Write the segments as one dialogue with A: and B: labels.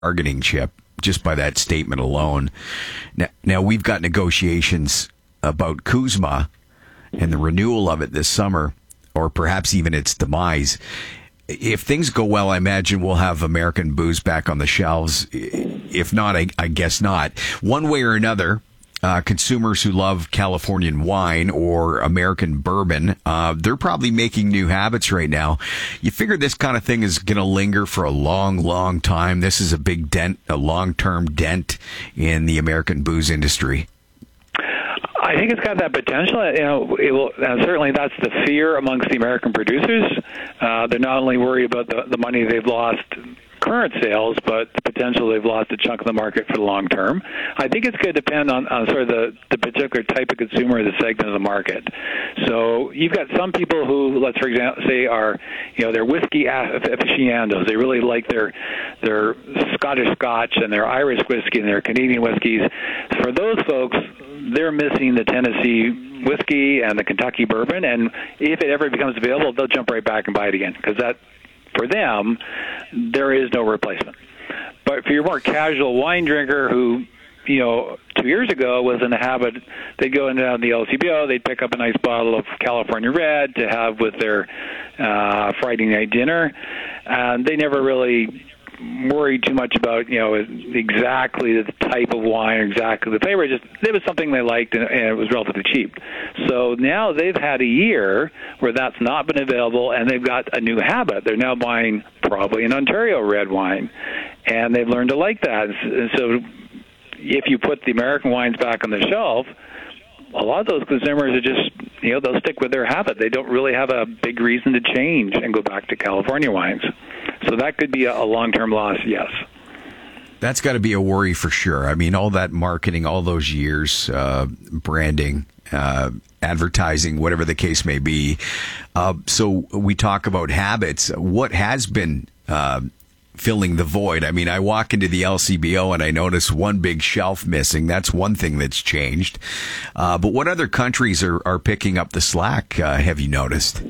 A: bargaining chip just by that statement alone. Now we've got negotiations about Kuzma and the renewal of it this summer, or perhaps even its demise. If things go well, I imagine we'll have American booze back on the shelves. If not, I guess not. One way or another, consumers who love Californian wine or American bourbon, they're probably making new habits right now. You figure this kind of thing is going to linger for a long, long time. This is a big dent, a long-term dent in the American booze industry.
B: I think it's got that potential. It will. Certainly, that's the fear amongst the American producers. They're not only worried about the money they've lost current sales, but the potential they've lost a chunk of the market for the long term. I think it's going to depend on sort of the particular type of consumer or the segment of the market. So you've got some people who, let's for example say, are they're whiskey aficionados. They really like their Scottish Scotch and their Irish whiskey and their Canadian whiskeys. For those folks, they're missing the Tennessee whiskey and the Kentucky bourbon, and if it ever becomes available, they'll jump right back and buy it again, because that, for them, there is no replacement. But for your more casual wine drinker who, 2 years ago was in the habit, they'd go in down the LCBO, they'd pick up a nice bottle of California Red to have with their Friday night dinner, and they never really worried too much about exactly the type of wine or exactly the flavor. Just it was something they liked, and it was relatively cheap. So now they've had a year where that's not been available, and they've got a new habit. They're now buying probably an Ontario red wine, and they've learned to like that. And so if you put the American wines back on the shelf, a lot of those consumers are just, they'll stick with their habit. They don't really have a big reason to change and go back to California wines. So that could be a long-term loss, yes.
A: That's got to be a worry for sure. I mean, all that marketing, all those years, branding, advertising, whatever the case may be. So we talk about habits. What has been filling the void? I mean, I walk into the LCBO and I notice one big shelf missing. That's one thing that's changed. But what other countries are picking up the slack, have you noticed?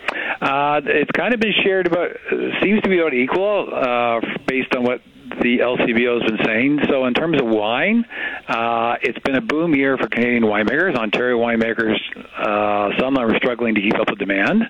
B: It's kind of been shared seems to be about equal, based on what the LCBO has been saying. So in terms of wine, it's been a boom year for Canadian winemakers. Ontario winemakers, some are struggling to keep up with demand.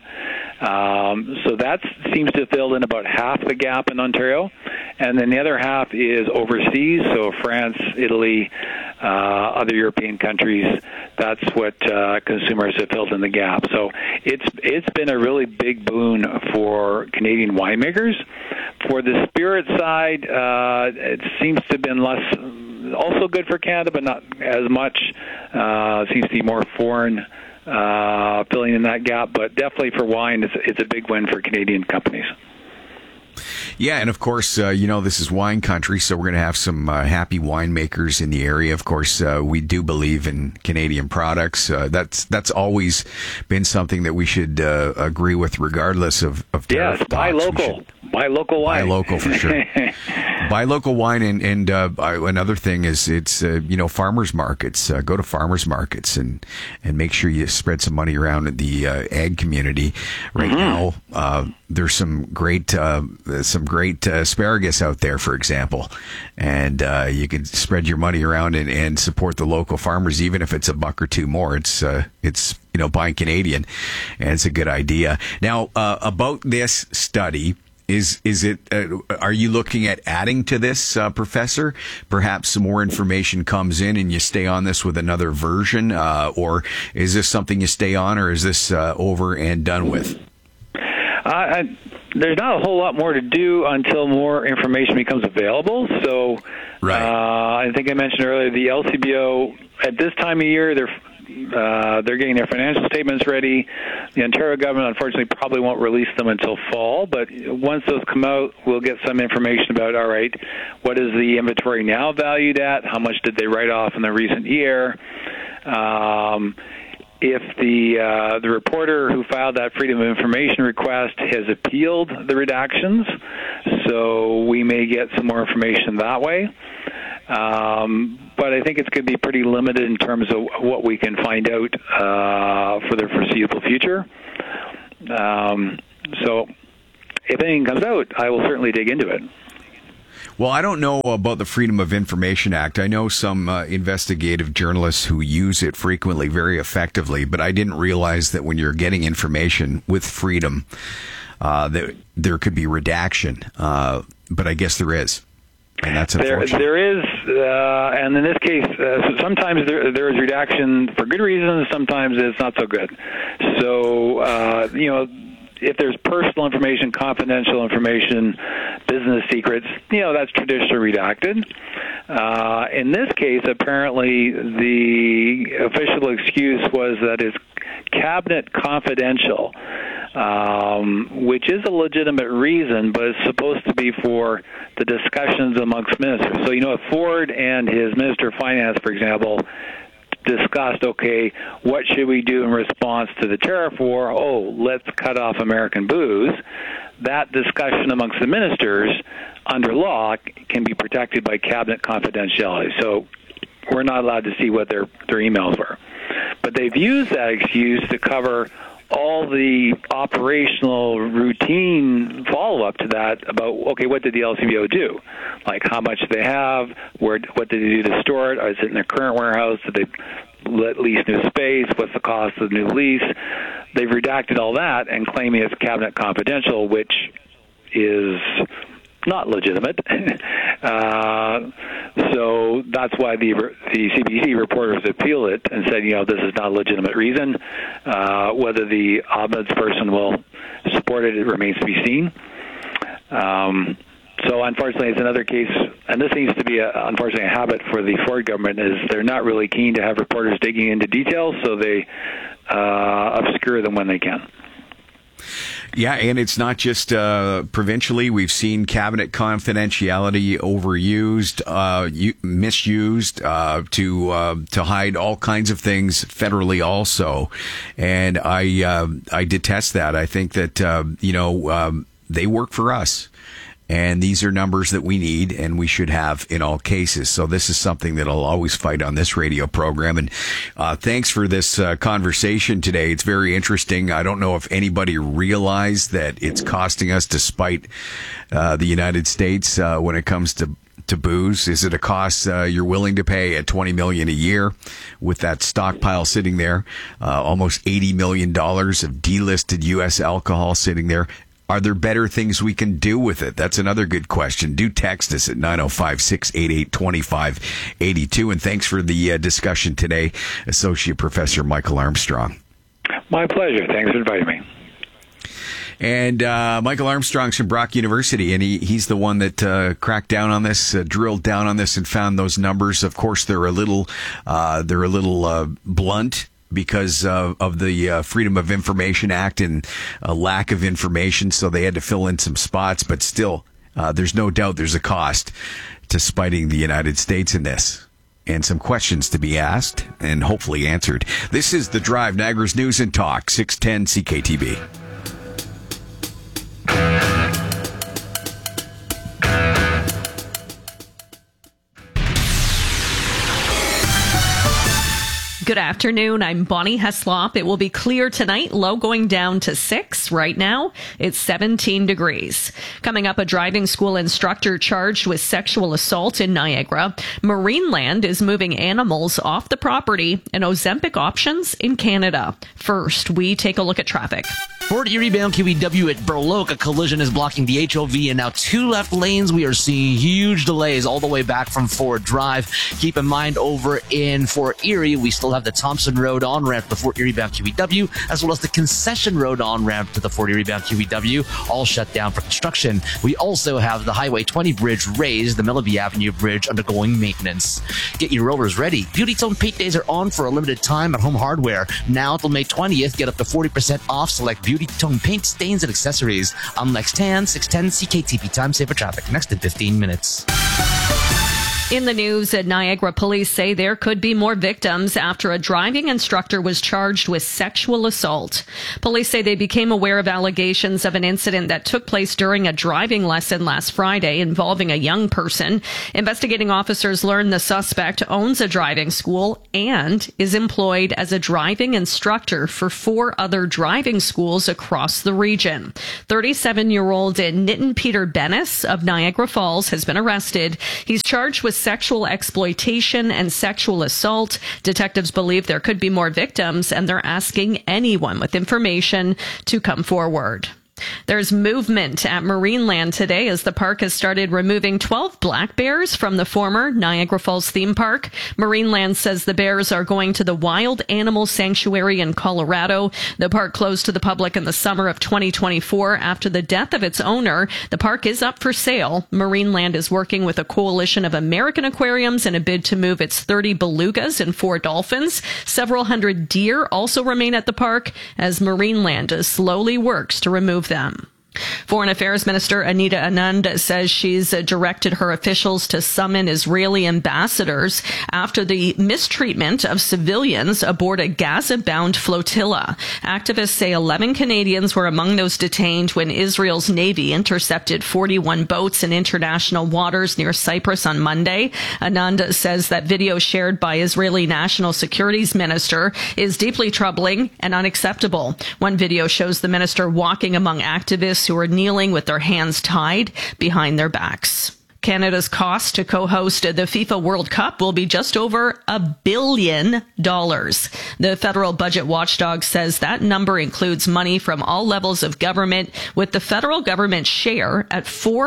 B: So that seems to have filled in about half the gap in Ontario. And then the other half is overseas, so France, Italy, other European countries. That's what consumers have filled in the gap. So it's been a really big boon for Canadian winemakers. For the spirit side, it seems to have been less, also good for Canada, but not as much. Seems to be more foreign filling in that gap, but definitely for wine, it's a big win for Canadian companies.
A: Yeah, and of course, this is wine country, so we're going to have some happy winemakers in the area. Of course, we do believe in Canadian products. That's always been something that we should agree with, regardless of tariff.
B: Yes, buy local. Buy local wine.
A: Buy local for sure. Buy local wine, and another thing is it's farmers markets. Go to farmers markets and make sure you spread some money around in the ag community. Right now, there's some great asparagus out there, for example, and you can spread your money around and support the local farmers, even if it's a buck or two more. It's buying Canadian, and it's a good idea. Now, about this study. Is it? Are you looking at adding to this, Professor? Perhaps some more information comes in and you stay on this with another version, or is this something you stay on, or is this over and done with?
B: There's not a whole lot more to do until more information becomes available. So, right. I think I mentioned earlier the LCBO at this time of year they're getting their financial statements ready. The Ontario government, unfortunately, probably won't release them until fall, but once those come out, we'll get some information about, all right, what is the inventory now valued at? How much did they write off in the recent year? If the reporter who filed that Freedom of Information request has appealed the redactions, so we may get some more information that way. But I think it's going to be pretty limited in terms of what we can find out for the foreseeable future. So if anything comes out, I will certainly dig into it.
A: Well, I don't know about the Freedom of Information Act. I know some investigative journalists who use it frequently, very effectively, but I didn't realize that when you're getting information with freedom, that there could be redaction. But I guess there is. And that's unfortunate.
B: There is, and in this case, sometimes there is redaction for good reasons. Sometimes it's not so good. So, if there's personal information, confidential information, business secrets, that's traditionally redacted. In this case, apparently the official excuse was that it's cabinet confidential, which is a legitimate reason, but it's supposed to be for the discussions amongst ministers. So, if Ford and his Minister of Finance, for example, discussed, okay, what should we do in response to the tariff war? Oh, let's cut off American booze. That discussion amongst the ministers under law can be protected by cabinet confidentiality. So we're not allowed to see what their emails were. But they've used that excuse to cover all the operational routine follow-up to that about, okay, what did the LCBO do? Like, how much do they have? What did they do to store it? Is it in their current warehouse? Did they lease new space? What's the cost of the new lease? They've redacted all that and claiming it's cabinet confidential, which is not legitimate. So that's why the CBC reporters appealed it and said, this is not a legitimate reason. Whether the ombudsperson will support it remains to be seen. So unfortunately, it's another case, and this seems to be, unfortunately, a habit for the Ford government, is they're not really keen to have reporters digging into details, so they obscure them when they can.
A: Yeah, and it's not just provincially. We've seen cabinet confidentiality overused, misused to hide all kinds of things federally also, and I detest that. I think that they work for us. And these are numbers that we need and we should have in all cases. So this is something that I'll always fight on this radio program. And thanks for this conversation today. It's very interesting. I don't know if anybody realized that it's costing us to spite the United States when it comes to booze. Is it a cost you're willing to pay at $20 million a year with that stockpile sitting there? Almost $80 million of delisted U.S. alcohol sitting there. Are there better things we can do with it? That's another good question. Do text us at 905-688-2582. And thanks for the discussion today, Associate Professor Michael Armstrong.
B: My pleasure. Thanks for inviting me.
A: And Michael Armstrong's from Brock University, and he's the one that cracked down on this, drilled down on this, and found those numbers. Of course, they're a little blunt, because of the Freedom of Information Act and a lack of information, so they had to fill in some spots. But still, there's no doubt there's a cost to spiting the United States in this. And some questions to be asked and hopefully answered. This is The Drive, Niagara's News and Talk, 610 CKTB.
C: Good afternoon. I'm Bonnie Heslop. It will be clear tonight, low going down to 6. Right now, it's 17 degrees. Coming up, a driving school instructor charged with sexual assault in Niagara. Marineland is moving animals off the property, and Ozempic options in Canada. First, we take a look at traffic.
D: Fort Erie bound QEW at Burloak, a collision is blocking the HOV, and now 2 left lanes. We are seeing huge delays all the way back from Ford Drive. Keep in mind, over in Fort Erie, we still have the Thompson Road on-ramp to the Fort Erie bound QEW, as well as the Concession Road on-ramp to the Fort Erie bound QEW, all shut down for construction. We also have the Highway 20 bridge raised, the Melody Avenue Bridge undergoing maintenance. Get your rollers ready. Beauty Tone Paint Days are on for a limited time at Home Hardware. Now until May 20th, get up to 40% off select Beauty Tone paint, stains, and accessories. I'm Lex Tan, 610 CKTP. Time saver traffic. Next in 15 minutes.
C: In the news, Niagara police say there could be more victims after a driving instructor was charged with sexual assault. Police say they became aware of allegations of an incident that took place during a driving lesson last Friday involving a young person. Investigating officers learned the suspect owns a driving school and is employed as a driving instructor for 4 other driving schools across the region. 37-year-old Nitin Peter Bennis of Niagara Falls has been arrested. He's charged with sexual exploitation and sexual assault. Detectives believe there could be more victims, and they're asking anyone with information to come forward. There's movement at Marineland today as the park has started removing 12 black bears from the former Niagara Falls theme park. Marineland says the bears are going to the Wild Animal Sanctuary in Colorado. The park closed to the public in the summer of 2024 after the death of its owner. The park is up for sale. Marineland is working with a coalition of American aquariums in a bid to move its 30 belugas and 4 dolphins. Several hundred deer also remain at the park as Marineland slowly works to remove them. Foreign Affairs Minister Anita Anand says she's directed her officials to summon Israeli ambassadors after the mistreatment of civilians aboard a Gaza-bound flotilla. Activists say 11 Canadians were among those detained when Israel's Navy intercepted 41 boats in international waters near Cyprus on Monday. Anand says that video shared by Israeli National Security's minister is deeply troubling and unacceptable. One video shows the minister walking among activists who are kneeling with their hands tied behind their backs. Canada's cost to co-host the FIFA World Cup will be just over $1 billion. The federal budget watchdog says that number includes money from all levels of government, with the federal government share at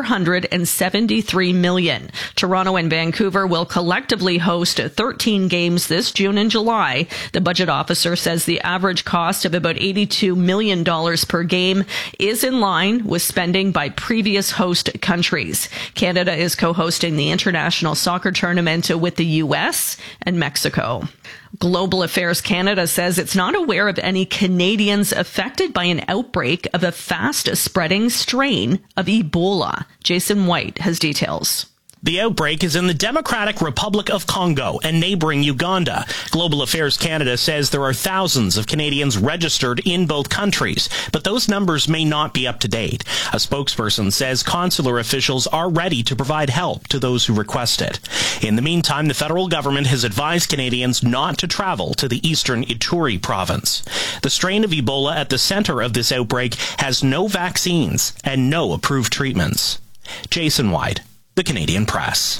C: $473 million. Toronto and Vancouver will collectively host 13 games this June and July. The budget officer says the average cost of about $82 million per game is in line with spending by previous host countries. Canada is co-hosting the International Soccer Tournament with the U.S. and Mexico. Global Affairs Canada says it's not aware of any Canadians affected by an outbreak of a fast-spreading strain of Ebola. Jason White has details.
E: The outbreak is in the Democratic Republic of Congo and neighboring Uganda. Global Affairs Canada says there are thousands of Canadians registered in both countries, but those numbers may not be up to date. A spokesperson says consular officials are ready to provide help to those who request it. In the meantime, the federal government has advised Canadians not to travel to the eastern Ituri province. The strain of Ebola at the center of this outbreak has no vaccines and no approved treatments. Jason White, The Canadian Press.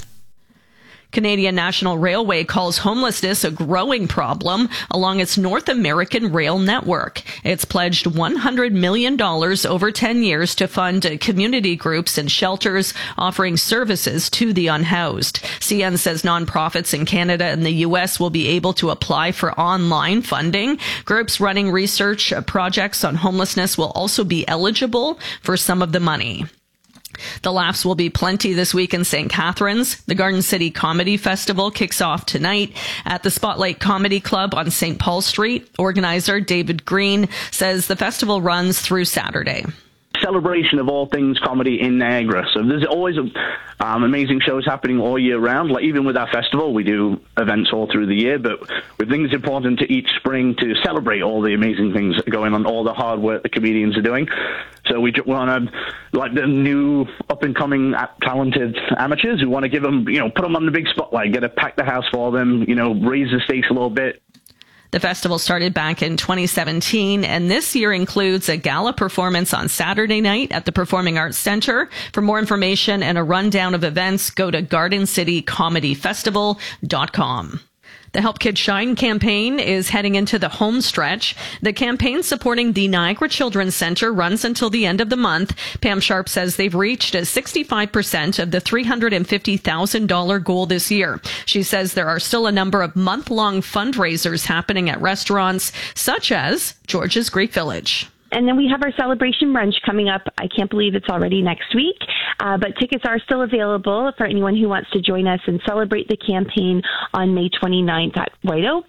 C: Canadian National Railway calls homelessness a growing problem along its North American rail network. It's pledged $100 million over 10 years to fund community groups and shelters offering services to the unhoused. CN says nonprofits in Canada and the U.S. will be able to apply for online funding. Groups running research projects on homelessness will also be eligible for some of the money. The laughs will be plenty this week in St. Catharines. The Garden City Comedy Festival kicks off tonight at the Spotlight Comedy Club on St. Paul Street. Organizer David Green says the festival runs through Saturday.
F: Celebration of all things comedy in Niagara. So there's always amazing shows happening all year round. Like even with our festival, we do events all through the year, but we think it's important to each spring to celebrate all the amazing things going on, all the hard work the comedians are doing. So we want to, like the new up-and-coming talented amateurs who want to give them, put them on the big spotlight, get to pack the house for them, raise the stakes a little bit.
C: The festival started back in 2017, and this year includes a gala performance on Saturday night at the Performing Arts Center. For more information and a rundown of events, go to GardenCityComedyFestival.com. The Help Kids Shine campaign is heading into the home stretch. The campaign supporting the Niagara Children's Center runs until the end of the month. Pam Sharp says they've reached 65% of the $350,000 goal this year. She says there are still a number of month-long fundraisers happening at restaurants, such as George's Greek Village.
G: And then we have our celebration brunch coming up. I can't believe it's already next week, but tickets are still available for anyone who wants to join us and celebrate the campaign on May 29th at White Oaks.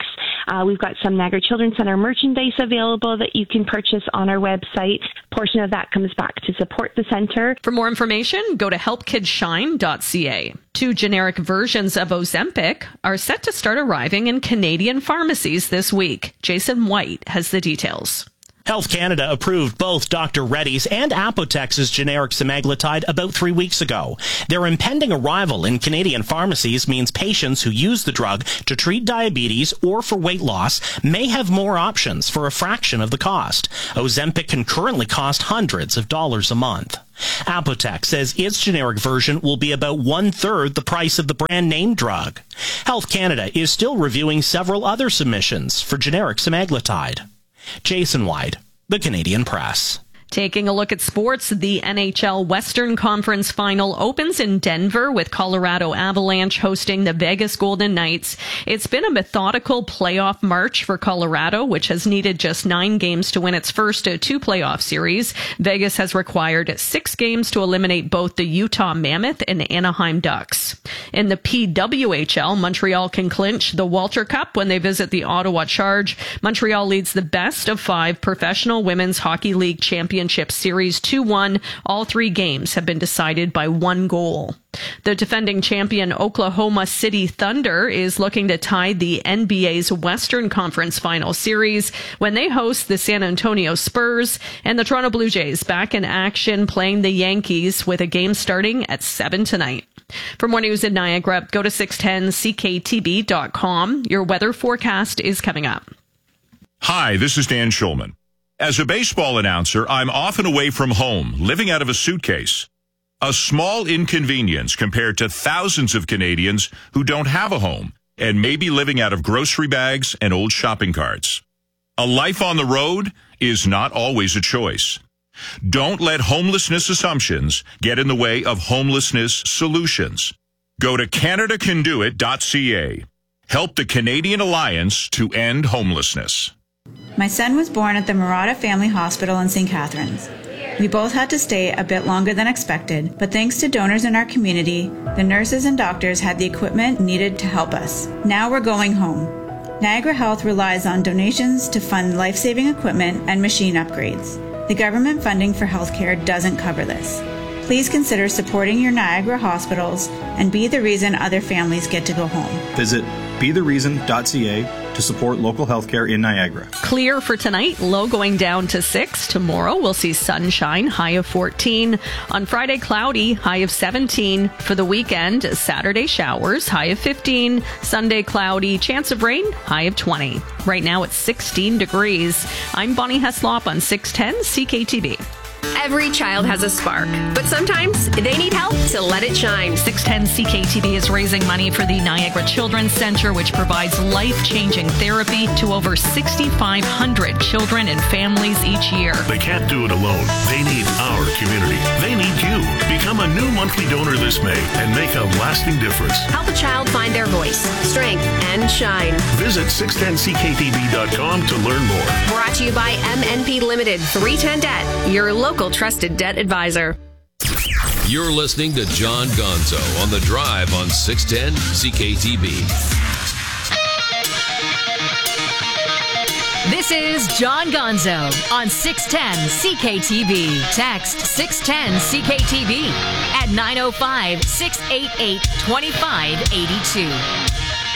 G: We've got some Niagara Children's Center merchandise available that you can purchase on our website. A portion of that comes back to support the center.
C: For more information, go to helpkidshine.ca. 2 generic versions of Ozempic are set to start arriving in Canadian pharmacies this week. Jason White has the details.
E: Health Canada approved both Dr. Reddy's and Apotex's generic semaglutide about 3 weeks ago. Their impending arrival in Canadian pharmacies means patients who use the drug to treat diabetes or for weight loss may have more options for a fraction of the cost. Ozempic can currently cost hundreds of dollars a month. Apotex says its generic version will be about 1/3 the price of the brand name drug. Health Canada is still reviewing several other submissions for generic semaglutide. Jason White, The Canadian Press.
C: Taking a look at sports, the NHL Western Conference Final opens in Denver with Colorado Avalanche hosting the Vegas Golden Knights. It's been a methodical playoff march for Colorado, which has needed just 9 games to win its first 2 playoff series. Vegas has required 6 games to eliminate both the Utah Mammoth and Anaheim Ducks. In the PWHL, Montreal can clinch the Walter Cup when they visit the Ottawa Charge. Montreal leads the best of 5 professional women's hockey league championship series 2-1. All 3 games have been decided by 1 goal. The defending champion Oklahoma City Thunder is looking to tie the NBA's Western Conference Final Series when they host the San Antonio Spurs, and the Toronto Blue Jays back in action playing the Yankees with a game starting at 7 tonight. For more news in Niagara, go to 610ckTB.com. Your weather forecast is coming up.
H: Hi, this is Dan Schulman. As a baseball announcer, I'm often away from home, living out of a suitcase. A small inconvenience compared to thousands of Canadians who don't have a home and may be living out of grocery bags and old shopping carts. A life on the road is not always a choice. Don't let homelessness assumptions get in the way of homelessness solutions. Go to CanadaCanDoIt.ca. Help the Canadian Alliance to end homelessness.
I: My son was born at the Murata Family Hospital in St. Catharines. We both had to stay a bit longer than expected, but thanks to donors in our community, the nurses and doctors had the equipment needed to help us. Now we're going home. Niagara Health relies on donations to fund life-saving equipment and machine upgrades. The government funding for healthcare doesn't cover this. Please consider supporting your Niagara hospitals and be the reason other families get to go home.
J: Visit bethereason.ca to support local healthcare in Niagara.
C: Clear for tonight, low going down to 6. Tomorrow we'll see sunshine, high of 14. On Friday, cloudy, high of 17. For the weekend, Saturday showers, high of 15. Sunday, cloudy, chance of rain, high of 20. Right now it's 16 degrees. I'm Bonnie Heslop on 610 CKTB.
K: Every child has a spark, but sometimes they need help to let it shine.
C: 610 CKTB is raising money for the Niagara Children's Center, which provides life-changing therapy to over 6,500 children and families each year.
L: They can't do it alone. They need our community. They need you. Become a new monthly donor this May and make a lasting difference.
K: Help a child find their voice, strength, and shine.
L: Visit 610ckTB.com to learn more.
K: Brought to you by MNP Limited, 310 Debt, your local trusted debt advisor.
M: You're listening to John Gonzo on The Drive on 610 CKTB.
N: This is John Gonzo on 610 CKTB. Text 610 CKTB at 905-688-2582.